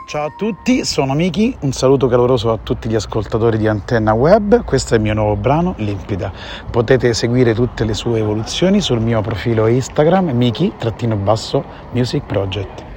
Ciao a tutti, sono Miki, un saluto caloroso a tutti gli ascoltatori di Antenna Web. Questo è il mio nuovo brano, Limpida. Potete seguire tutte le sue evoluzioni sul mio profilo Instagram, Miki_Music Project.